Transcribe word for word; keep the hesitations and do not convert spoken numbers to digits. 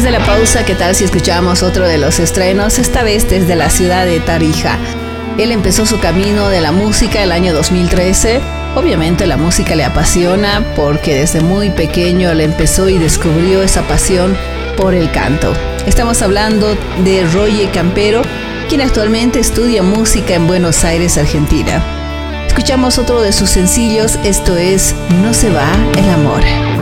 de la pausa, ¿qué tal si escuchamos otro de los estrenos? Esta vez desde la ciudad de Tarija. Él empezó su camino de la música el año dos mil trece. Obviamente la música le apasiona porque desde muy pequeño le empezó y descubrió esa pasión por el canto. Estamos hablando de Roye Campero, quien actualmente estudia música en Buenos Aires, Argentina. Escuchamos otro de sus sencillos, esto es No se va el amor.